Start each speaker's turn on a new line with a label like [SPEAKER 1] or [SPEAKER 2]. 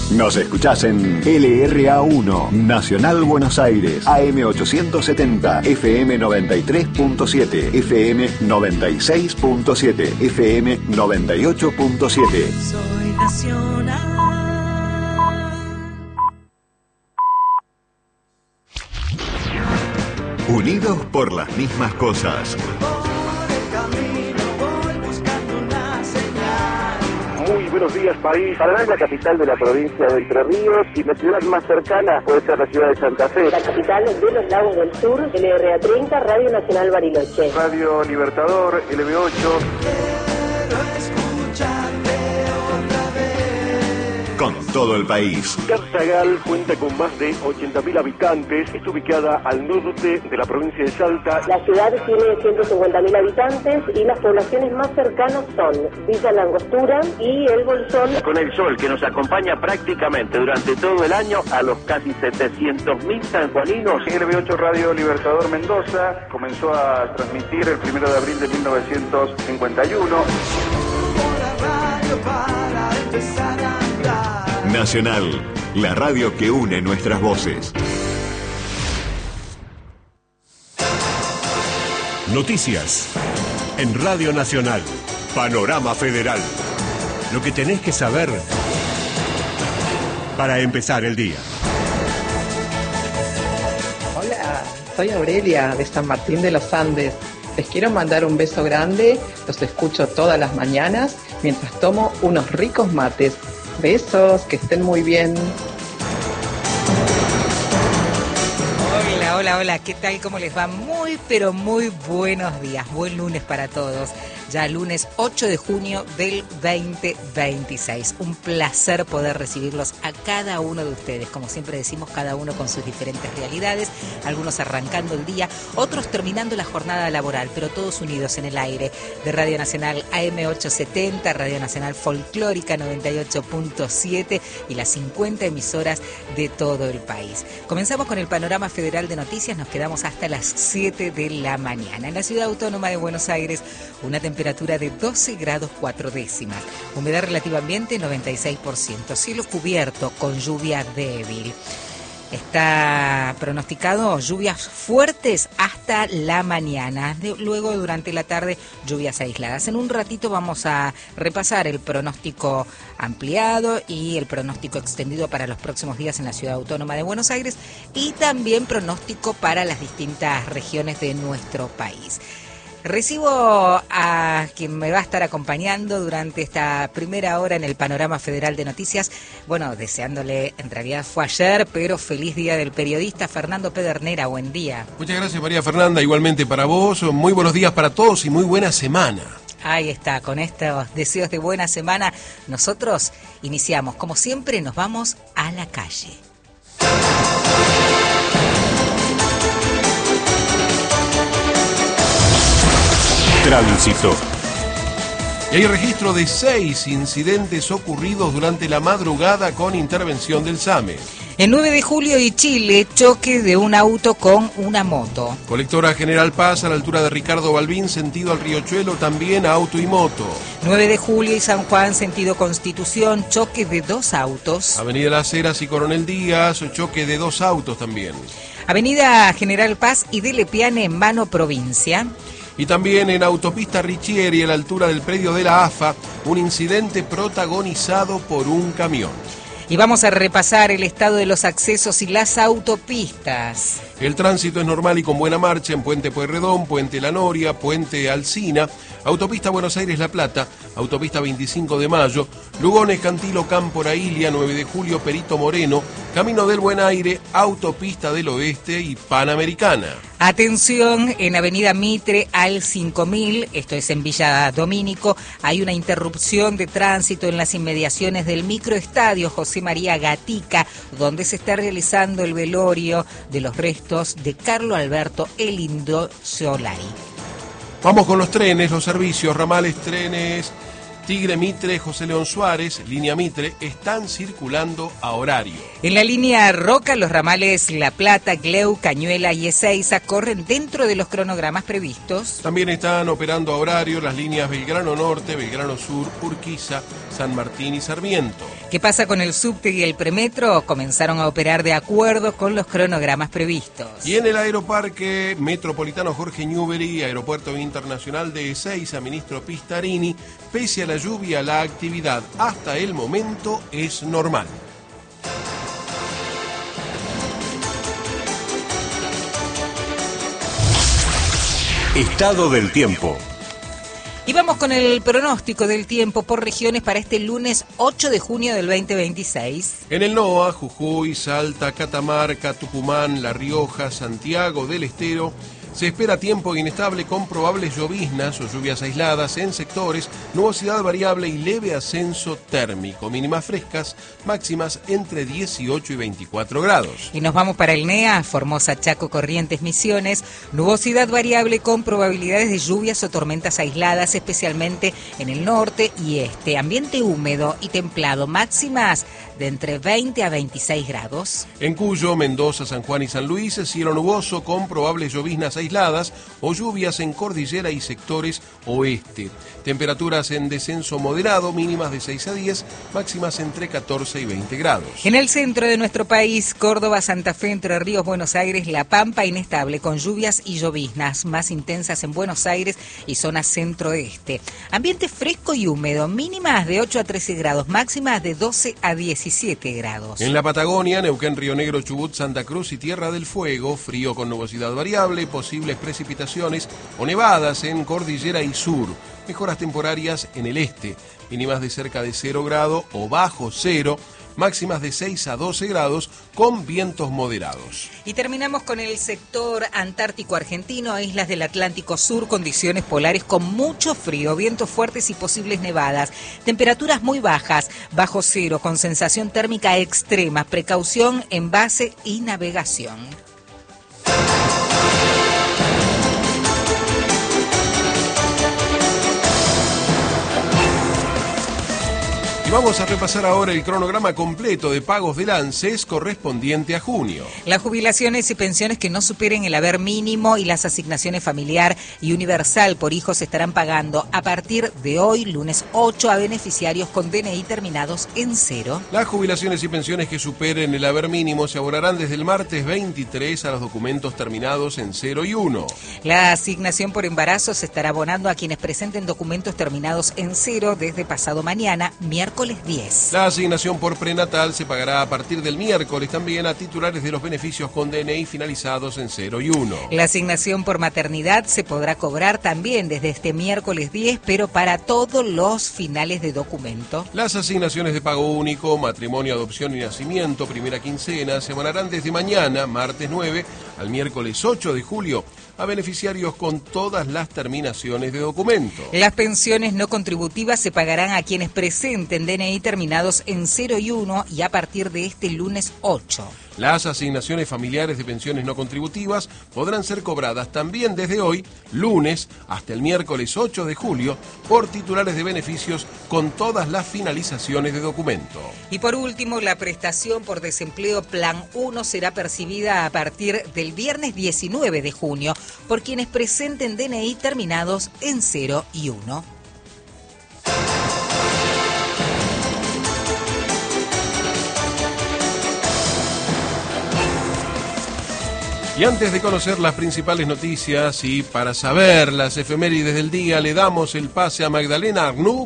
[SPEAKER 1] Nos escuchás en LRA1, Nacional Buenos Aires, AM 870, FM 93.7, FM 96.7, FM 98.7.
[SPEAKER 2] Soy nacional.
[SPEAKER 1] Unidos por las mismas cosas.
[SPEAKER 3] Muy buenos días, país. Paraná es la capital de la provincia de Entre Ríos y la ciudad más cercana puede ser la ciudad de Santa Fe.
[SPEAKER 4] La capital de los Lagos del Sur, LRA 30, Radio Nacional Bariloche.
[SPEAKER 3] Radio Libertador, LB8.
[SPEAKER 1] Con todo el país.
[SPEAKER 3] Garzagal cuenta con más de 80.000 habitantes. Está ubicada al norte de la provincia de Salta.
[SPEAKER 4] La ciudad tiene 150.000 habitantes y las poblaciones más cercanas son Villa Langostura y El Bolsón.
[SPEAKER 3] Con el sol que nos acompaña prácticamente durante todo el año a los casi 700.000 sanjuaninos. LB8 Radio Libertador Mendoza comenzó a transmitir el 1 de abril de 1951.
[SPEAKER 1] Nacional, la radio que une nuestras voces.
[SPEAKER 5] Noticias en Radio Nacional. Panorama Federal. Lo que tenés que saber para empezar el día.
[SPEAKER 6] Hola, soy Aurelia de San Martín de los Andes. Les quiero mandar un beso grande. Los escucho todas las mañanas mientras tomo unos ricos mates. Besos, que estén muy bien.
[SPEAKER 7] Hola, hola, ¿qué tal? ¿Cómo les va? Muy, pero muy buenos días. Buen lunes para todos. Ya lunes 8 de junio del 2026. Un placer poder recibirlos a cada uno de ustedes. Como siempre decimos, cada uno con sus diferentes realidades. Algunos arrancando el día, otros terminando la jornada laboral, pero todos unidos en el aire de Radio Nacional AM 870, Radio Nacional Folclórica 98.7 y las 50 emisoras de todo el país. Comenzamos con el panorama federal de noticias. Nos quedamos hasta las 7 de la mañana. En la Ciudad Autónoma de Buenos Aires, una temperatura de 12 grados 4 décimas. Humedad relativa ambiente 96%. Cielo cubierto con lluvia débil. Está pronosticado lluvias fuertes hasta la mañana. Luego, durante la tarde, lluvias aisladas. En un ratito vamos a repasar el pronóstico ampliado y el pronóstico extendido para los próximos días en la Ciudad Autónoma de Buenos Aires y también pronóstico para las distintas regiones de nuestro país. Recibo a quien me va a estar acompañando durante esta primera hora en el Panorama Federal de Noticias. Bueno, deseándole, en realidad fue ayer, pero feliz Día del Periodista, Fernando Pedernera. Buen día.
[SPEAKER 8] Muchas gracias, María Fernanda, igualmente para vos. Muy buenos días para todos y muy buena semana.
[SPEAKER 7] Ahí está, con estos deseos de buena semana, nosotros iniciamos. Como siempre, nos vamos a la calle.
[SPEAKER 5] Tránsito.
[SPEAKER 8] Y hay registro de 6 incidentes ocurridos durante la madrugada con intervención del SAME.
[SPEAKER 7] En 9 de julio y Chile, choque de un auto con una moto.
[SPEAKER 8] Colectora General Paz a la altura de Ricardo Balbín, sentido al Riachuelo, también auto y moto.
[SPEAKER 7] 9 de julio y San Juan, sentido Constitución, choque de 2 autos.
[SPEAKER 8] Avenida Las Heras y Coronel Díaz, choque de 2 autos también.
[SPEAKER 7] Avenida General Paz y de Lepiane en Mano, provincia.
[SPEAKER 8] Y también en autopista Richieri, a la altura del predio de la AFA, un incidente protagonizado por un camión.
[SPEAKER 7] Y vamos a repasar el estado de los accesos y las autopistas.
[SPEAKER 8] El tránsito es normal y con buena marcha en Puente Pueyrredón, Puente La Noria, Puente Alsina, Autopista Buenos Aires-La Plata, Autopista 25 de Mayo, Lugones, Cantilo, Cámpora, Ilia, 9 de Julio, Perito Moreno, Camino del Buen Aire, Autopista del Oeste y Panamericana.
[SPEAKER 7] Atención, en Avenida Mitre al 5000, esto es en Villa Domínico, hay una interrupción de tránsito en las inmediaciones del microestadio José María Gatica, donde se está realizando el velorio de los restos de Carlos Alberto El Indio Solari.
[SPEAKER 8] Vamos con los trenes, los servicios, ramales, trenes Tigre, Mitre, José León Suárez, línea Mitre, están circulando a horario.
[SPEAKER 7] En la línea Roca, los ramales La Plata, Gleu, Cañuela y Ezeiza corren dentro de los cronogramas previstos.
[SPEAKER 8] También están operando a horario las líneas Belgrano Norte, Belgrano Sur, Urquiza, San Martín y Sarmiento.
[SPEAKER 7] ¿Qué pasa con el subte y el premetro? Comenzaron a operar de acuerdo con los cronogramas previstos.
[SPEAKER 8] Y en el Aeroparque Metropolitano Jorge Newbery, Aeropuerto Internacional de Ezeiza, ministro Pistarini, pese a la lluvia, la actividad hasta el momento es normal.
[SPEAKER 5] Estado del tiempo.
[SPEAKER 7] Y vamos con el pronóstico del tiempo por regiones para este lunes 8 de junio del 2026.
[SPEAKER 8] En el NOA, Jujuy, Salta, Catamarca, Tucumán, La Rioja, Santiago del Estero, se espera tiempo inestable con probables lloviznas o lluvias aisladas en sectores, nubosidad variable y leve ascenso térmico, mínimas frescas, máximas entre 18 y 24 grados.
[SPEAKER 7] Y nos vamos para el NEA, Formosa, Chaco, Corrientes, Misiones, nubosidad variable con probabilidades de lluvias o tormentas aisladas, especialmente en el norte y este, ambiente húmedo y templado, máximas de entre 20 a 26 grados.
[SPEAKER 8] En Cuyo, Mendoza, San Juan y San Luis, cielo nuboso con probables lloviznas aisladas o lluvias en cordillera y sectores oeste. Temperaturas en descenso moderado, mínimas de 6 a 10, máximas entre 14 y 20 grados.
[SPEAKER 7] En el centro de nuestro país, Córdoba, Santa Fe, Entre Ríos, Buenos Aires, La Pampa, inestable con lluvias y lloviznas más intensas en Buenos Aires y zona centro-este. Ambiente fresco y húmedo, mínimas de 8 a 13 grados, máximas de 12 a 17 grados.
[SPEAKER 8] En la Patagonia, Neuquén, Río Negro, Chubut, Santa Cruz y Tierra del Fuego, frío con nubosidad variable, posibles precipitaciones o nevadas en cordillera y sur. Mejoras temporarias en el este, mínimas de cerca de 0 grado o bajo cero, máximas de 6 a 12 grados con vientos moderados.
[SPEAKER 7] Y terminamos con el sector antártico argentino, islas del Atlántico Sur, condiciones polares con mucho frío, vientos fuertes y posibles nevadas, temperaturas muy bajas, bajo cero, con sensación térmica extrema, precaución en base y navegación.
[SPEAKER 8] Y vamos a repasar ahora el cronograma completo de pagos del ANSES correspondiente a junio.
[SPEAKER 7] Las jubilaciones y pensiones que no superen el haber mínimo y las asignaciones familiar y universal por hijos se estarán pagando a partir de hoy, lunes 8, a beneficiarios con DNI terminados en 0.
[SPEAKER 8] Las jubilaciones y pensiones que superen el haber mínimo se abonarán desde el martes 23 a los documentos terminados en 0 y 1.
[SPEAKER 7] La asignación por embarazo se estará abonando a quienes presenten documentos terminados en 0 desde pasado mañana, miércoles 10.
[SPEAKER 8] La asignación por prenatal se pagará a partir del miércoles también a titulares de los beneficios con DNI finalizados en 0 y 1.
[SPEAKER 7] La asignación por maternidad se podrá cobrar también desde este miércoles 10, pero para todos los finales de documento.
[SPEAKER 8] Las asignaciones de pago único, matrimonio, adopción y nacimiento, primera quincena, se abonarán desde mañana, martes 9, al miércoles 8 de julio, a beneficiarios con todas las terminaciones de documento.
[SPEAKER 7] Las pensiones no contributivas se pagarán a quienes presenten DNI terminados en 0 y 1 y a partir de este lunes 8.
[SPEAKER 8] Las asignaciones familiares de pensiones no contributivas podrán ser cobradas también desde hoy, lunes, hasta el miércoles 8 de julio, por titulares de beneficios con todas las finalizaciones de documento.
[SPEAKER 7] Y por último, la prestación por desempleo Plan 1 será percibida a partir del viernes 19 de junio por quienes presenten DNI terminados en 0 y 1.
[SPEAKER 8] Y antes de conocer las principales noticias y para saber las efemérides del día, le damos el pase a Magdalena Arnoux